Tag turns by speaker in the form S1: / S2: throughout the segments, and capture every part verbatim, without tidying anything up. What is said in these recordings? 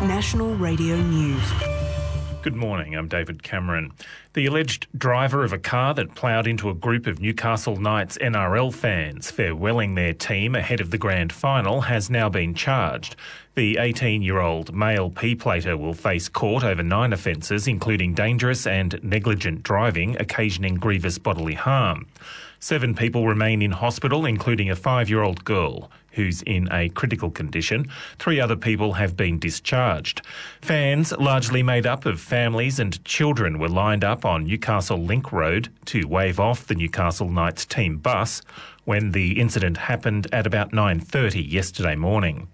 S1: National Radio News.
S2: Good morning, I'm David Cameron. The alleged driver of a car that ploughed into a group of Newcastle Knights N R L fans farewelling their team ahead of the grand final has now been charged. The eighteen-year-old male P-plater will face court over nine offences, including dangerous and negligent driving, occasioning grievous bodily harm. Seven people remain in hospital, including a five-year-old girl who's in a critical condition. Three other people have been discharged. Fans, largely made up of families and children, were lined up on Newcastle Link Road to wave off the Newcastle Knights team bus when the incident happened at about nine thirty yesterday morning.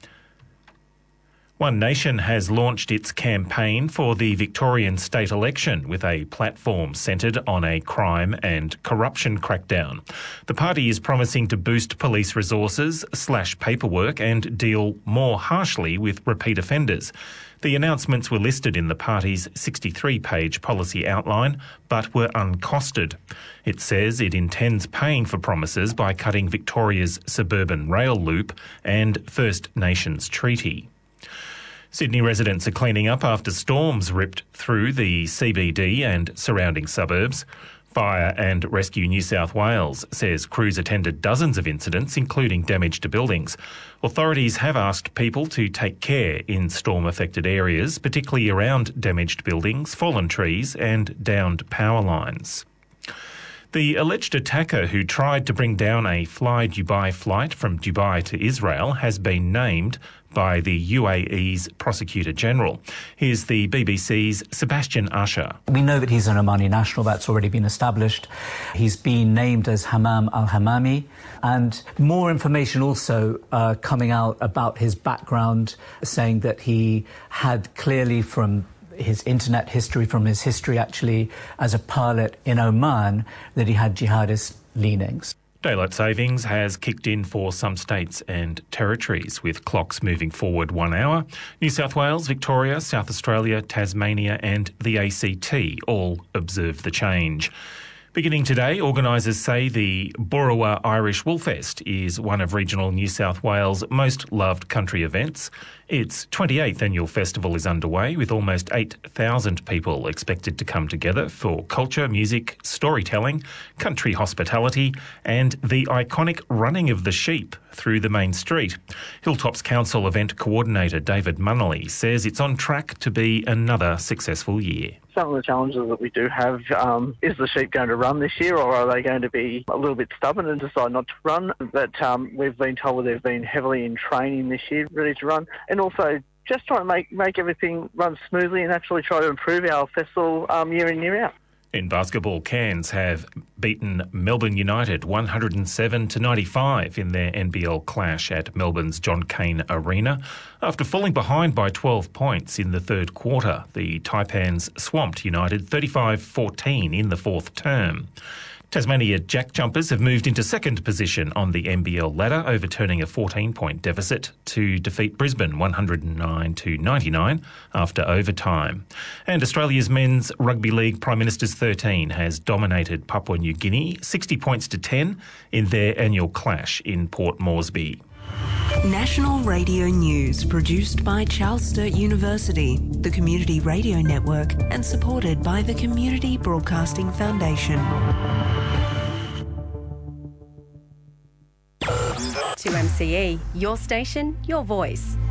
S2: One Nation has launched its campaign for the Victorian state election with a platform centred on a crime and corruption crackdown. The party is promising to boost police resources, slash paperwork and deal more harshly with repeat offenders. The announcements were listed in the party's sixty-three page policy outline, but were uncosted. It says it intends paying for promises by cutting Victoria's suburban rail loop and First Nations treaty. Sydney residents are cleaning up after storms ripped through the C B D and surrounding suburbs. Fire and Rescue New South Wales says crews attended dozens of incidents, including damage to buildings. Authorities have asked people to take care in storm-affected areas, particularly around damaged buildings, fallen trees and downed power lines. The alleged attacker who tried to bring down a Fly Dubai flight from Dubai to Israel has been named by the U A E's Prosecutor General. Here's the B B C's Sebastian Usher.
S3: We know that he's an Omani national. That's already been established. He's been named as Hammam al-Hammami. And more information also uh, coming out about his background, saying that he had clearly from his internet history, from his history actually as a pilot in Oman, that he had jihadist leanings.
S2: Daylight savings has kicked in for some states and territories, with clocks moving forward one hour. New South Wales, Victoria, South Australia, Tasmania and the A C T all observe the change. Beginning today, organisers say the Boorowa Irish Woolfest is one of regional New South Wales' most loved country events. Its twenty-eighth annual festival is underway, with almost eight thousand people expected to come together for culture, music, storytelling, country hospitality and the iconic running of the sheep through the main street. Hilltops Council event coordinator David Munnelly says it's on track to be another successful year.
S4: Some of the challenges that we do have, um, is the sheep going to run this year, or are they going to be a little bit stubborn and decide not to run? But um, we've been told they've been heavily in training this year, ready to run, and also just trying to make, make everything run smoothly and actually try to improve our festival um, year in, year out.
S2: In basketball, Cairns have beaten Melbourne United one hundred seven to ninety-five in their N B L clash at Melbourne's John Cain Arena. After falling behind by twelve points in the third quarter, the Taipans swamped United thirty-five fourteen in the fourth term. Tasmania Jack Jumpers have moved into second position on the N B L ladder, overturning a fourteen-point deficit to defeat Brisbane one hundred nine to ninety-nine after overtime. And Australia's men's rugby league Prime Minister's thirteen has dominated Papua New Guinea sixty points to ten in their annual clash in Port Moresby.
S1: National Radio News, produced by Charles Sturt University, the Community Radio Network, and supported by the Community Broadcasting Foundation.
S5: To M C E, your station, your voice.